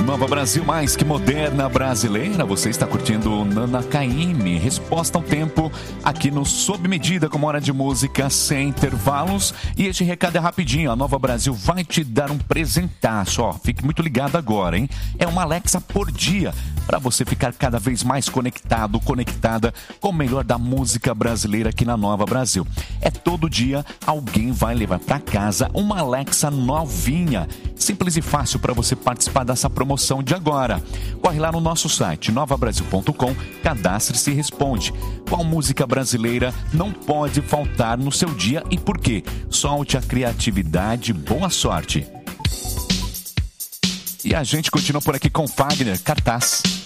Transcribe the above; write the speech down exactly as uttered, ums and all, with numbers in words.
Nova Brasil, mais que moderna brasileira. Você está curtindo Nana Caymmi. Resposta ao tempo aqui no Sob Medida, com hora de música sem intervalos. E este recado é rapidinho. A Nova Brasil vai te dar um presentaço. Ó, fique muito ligado agora, hein? É uma Alexa por dia, para você ficar cada vez mais conectado, conectada com o melhor da música brasileira aqui na Nova Brasil. É todo dia alguém vai levar para casa uma Alexa novinha. Simples e fácil para você participar dessa promoção de agora. Corre lá no nosso site nova brasil ponto com, cadastre-se e responde. Qual música brasileira não pode faltar no seu dia e por quê? Solte a criatividade, boa sorte. E a gente continua por aqui com Fagner, Cartaz.